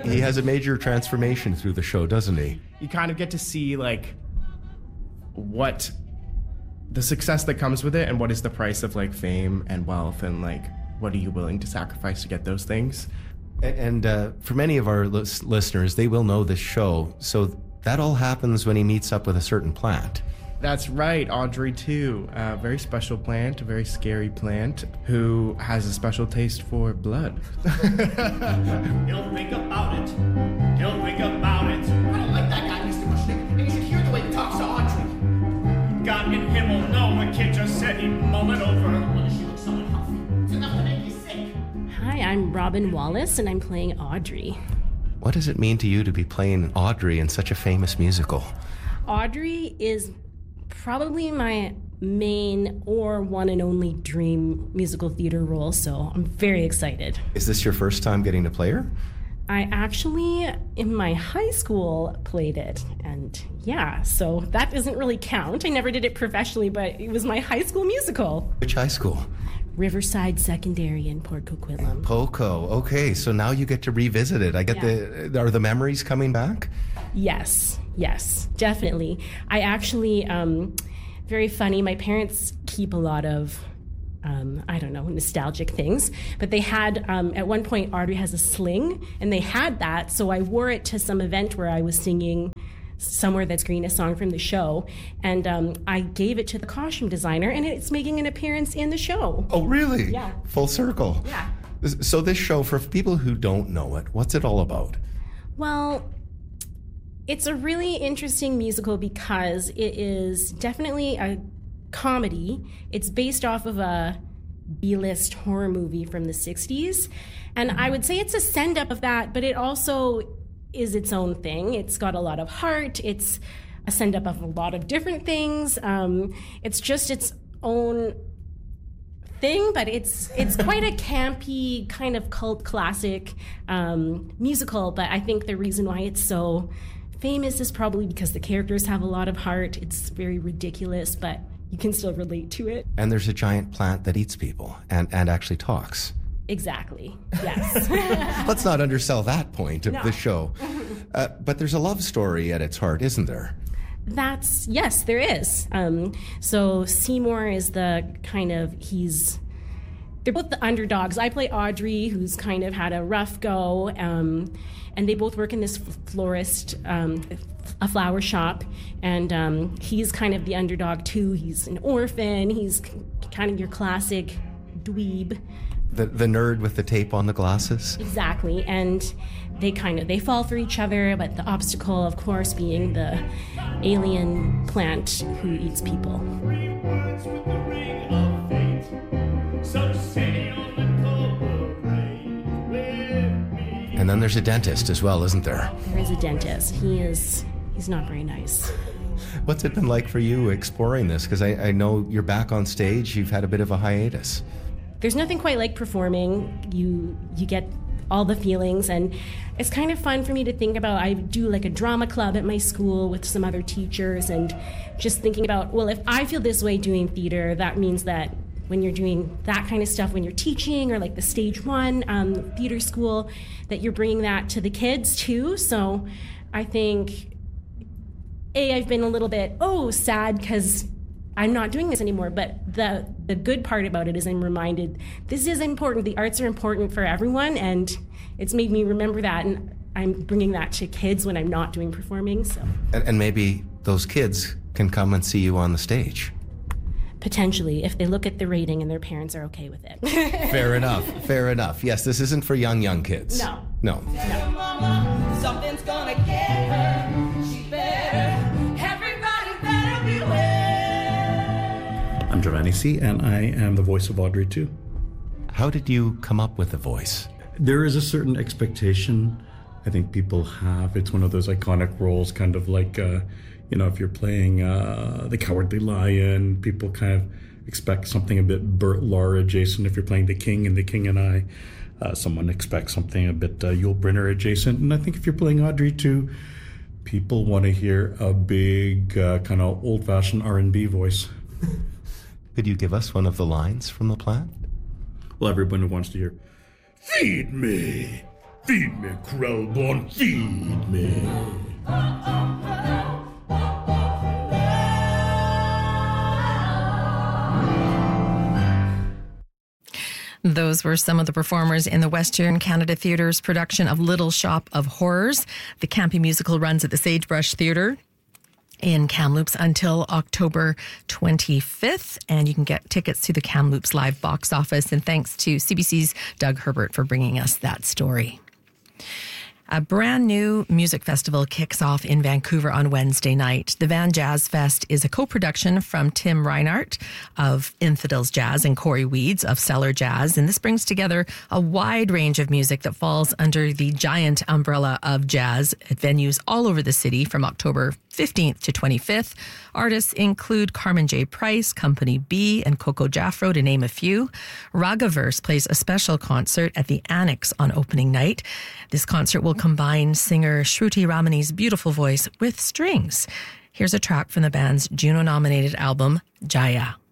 He has a major transformation through the show, doesn't he? You kind of get to see like what the success that comes with it and what is the price of like fame and wealth and like what are you willing to sacrifice to get those things. And for many of our listeners, they will know this show. So that all happens when he meets up with a certain plant. That's right, Audrey too. A very special plant, a very scary plant who has a special taste for blood. He'll think about it. He'll think about it. I don't like that guy, Mr. Mushnick, and you should hear the way he talks to Audrey. God in himmel, no, the kid just said he'd mull it over. Why does she look so unhealthy? It's enough to make you sick. Hi, I'm Robin Wallace, and I'm playing Audrey. What does it mean to you to be playing Audrey in such a famous musical? Audrey is probably my main or one and only dream musical theater role, so I'm very excited. Is this your first time getting to play her? I actually, in my high school, played it, and yeah, so that doesn't really count. I never did it professionally, but it was my high school musical. Which high school? Riverside Secondary in Port Coquitlam. Poco. Okay, so now you get to revisit it. Are the memories coming back? Yes, definitely. I actually, very funny, my parents keep a lot of, nostalgic things, but they had, at one point, Audrey has a sling, and they had that, so I wore it to some event where I was singing Somewhere That's Green, a song from the show, and I gave it to the costume designer, and it's making an appearance in the show. Oh, really? Yeah. Full circle. Yeah. So this show, for people who don't know it, what's it all about? Well, it's a really interesting musical because it is definitely a comedy. It's based off of a B-list horror movie from the 60s, and I would say it's a send-up of that, but it also is its own thing. It's got a lot of heart. It's a send-up of a lot of different things. It's just its own thing, but it's quite a campy kind of cult classic musical. But I think the reason why it's so famous is probably because the characters have a lot of heart. It's very ridiculous, but you can still relate to it. And there's a giant plant that eats people and actually talks. Exactly, yes. Let's not undersell that point of the show. But there's a love story at its heart, isn't there? Yes, there is. So Seymour is they're both the underdogs. I play Audrey, who's kind of had a rough go, and they both work in this florist, a flower shop, and he's kind of the underdog too. He's an orphan. He's kind of your classic dweeb. The nerd with the tape on the glasses? Exactly, and they fall for each other, but the obstacle, of course, being the alien plant who eats people. And then there's a dentist as well, isn't there? There is a dentist. He's not very nice. What's it been like for you exploring this? Because I know you're back on stage. You've had a bit of a hiatus. There's nothing quite like performing. You get all the feelings, and it's kind of fun for me to think about. I do like a drama club at my school with some other teachers, and just thinking about, well, if I feel this way doing theater, that means that when you're doing that kind of stuff, when you're teaching or like the stage one theater school, that you're bringing that to the kids too. So I think, I've been a little bit, sad because I'm not doing this anymore, but the good part about it is I'm reminded this is important. The arts are important for everyone, and it's made me remember that, and I'm bringing that to kids when I'm not doing performing. So, and maybe those kids can come and see you on the stage. Potentially, if they look at the rating and their parents are okay with it. Fair enough. Yes, this isn't for young kids. No. Mama, something's gonna get her. She better. Everybody better beware. I'm Giovanni C., and I am the voice of Audrey too. How did you come up with the voice? There is a certain expectation I think people have. It's one of those iconic roles, kind of like, if you're playing the Cowardly Lion, people kind of expect something a bit Bert Lahr adjacent. If you're playing the King in The King and I, someone expects something a bit Yul Brynner adjacent. And I think if you're playing Audrey too, people want to hear a big kind of old-fashioned R&B voice. Could you give us one of the lines from the plant? Well, everyone wants to hear, "Feed me, Feed me, Krellborn, feed me. Those were some of the performers in the Western Canada Theatre's production of Little Shop of Horrors. The campy musical runs at the Sagebrush Theatre in Kamloops until October 25th, and you can get tickets to the Kamloops live box office. And thanks to CBC's Doug Herbert for bringing us that story. A brand new music festival kicks off in Vancouver on Wednesday night. The Van Jazz Fest is a co-production from Tim Reinhardt of Infidels Jazz and Corey Weeds of Cellar Jazz. And this brings together a wide range of music that falls under the giant umbrella of jazz at venues all over the city from October 15th to 25th. Artists include Carmen J. Price, Company B, and Coco Jaffro, to name a few. Ragaverse plays a special concert at the Annex on opening night. This concert will combine singer Shruti Ramani's beautiful voice with strings. Here's a track from the band's Juno-nominated album, Jaya.